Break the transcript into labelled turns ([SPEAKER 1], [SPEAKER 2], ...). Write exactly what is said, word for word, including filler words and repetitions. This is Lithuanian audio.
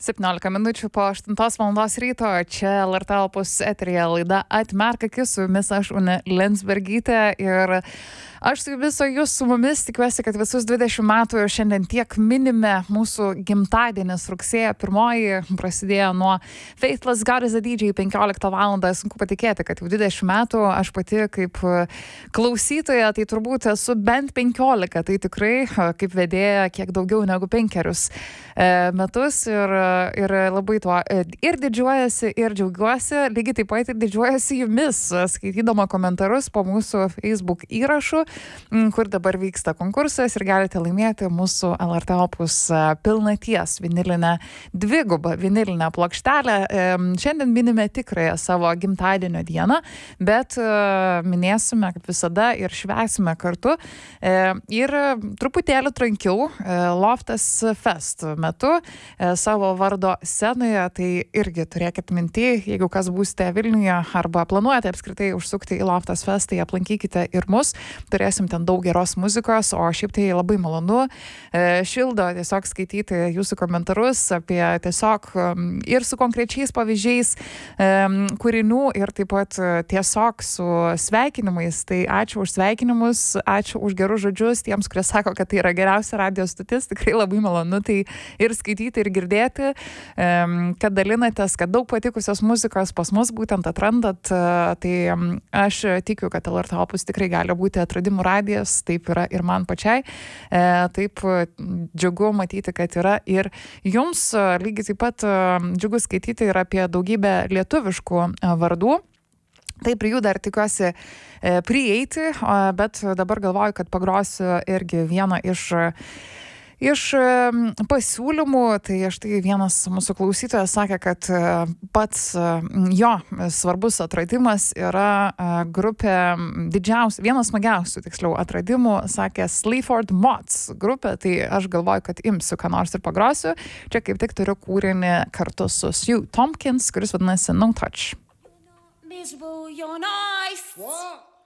[SPEAKER 1] septyniolika minučių po aštuntos valandos ryto, čia L R T Opus eteryje laida Atmerk akis, su jumis aš Unė Linsbergytė ir aš su jumis, o jūs su mumis, tikiuosi, kad visus dvidešimt metų šiandien tiek minime. Mūsų gimtadienis rugsėjo pirmoji prasidėjo nuo Faithless God is a D J penkioliktą valandą. Sunku patikėti, kad jau dvidešimt metų aš pati kaip klausytoja, tai turbūt esu bent penkiolika, tai tikrai kaip vedėja kiek daugiau negu penkerius metus ir, ir labai tuo ir didžiuojasi, ir džiaugiuosi, lygiai taip pat ir didžiuojasi jumis, skaitydama komentarus po mūsų Facebook įrašų, kur dabar vyksta konkursas ir galite laimėti mūsų L R T Opus pilnaties vinilinę, dvigubą vinilinę plokštelę. Šiandien minime tikrąją savo gimtadienio dieną, bet minėsime, kaip visada, ir švęsime kartu. Ir truputėlį trankiau Loftas Fest metu savo vardo scenoje, tai irgi turėkit minty, jeigu kas būsite Vilniuje arba planuojate apskritai užsukti į Loftas Fest, tai aplankykite ir mus. Turėsim ten daug geros muzikos, o šiaip tai labai malonu šildo tiesiog skaityti jūsų komentarus apie tiesiog ir su konkrečiais pavyzdžiais kūrinių ir taip pat tiesiog su sveikinimais. Tai ačiū už sveikinimus, ačiū už gerus žodžius tiems, kurie sako, kad tai yra geriausia radijo stotis. Tikrai labai malonu tai ir skaityti, ir girdėti, kad dalinatės, kad daug patikusios muzikos pas mus būtent atrandat. Tai aš tikiu, kad L R T Opus tikrai gali būti atradimų radijas, taip yra ir man pačiai. Taip džiugu matyti, kad yra ir jums. Lygiai taip pat džiugu skaityti ir apie daugybę lietuviškų vardų. Taip, prie jų dar tikiuosi prieiti, bet dabar galvoju, kad pagrosiu irgi vieną iš Iš pasiūlymų. Tai štai vienas mūsų klausytojas sakė, kad pats jo svarbus atradimas yra grupė didžiausia, vienas smagiausių, tiksliau, atradimų, sakė Sleaford Mods grupė. Tai aš galvoju, kad imsiu ką nors ir pagrosiu. Čia kaip tik turiu kūrinį kartu su Sue Tompkins, kuris vadinasi No Touch.
[SPEAKER 2] Miserable, you're nice.
[SPEAKER 3] What?